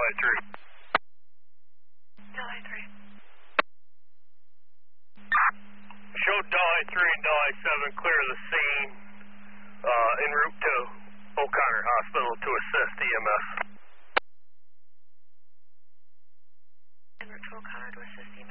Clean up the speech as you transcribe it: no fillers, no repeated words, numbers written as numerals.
Delhi 3. Delhi 3. Show Delhi 3 and Delhi 7 clear the scene en route to O'Connor Hospital to assist EMS. En route to O'Connor to assist EMS.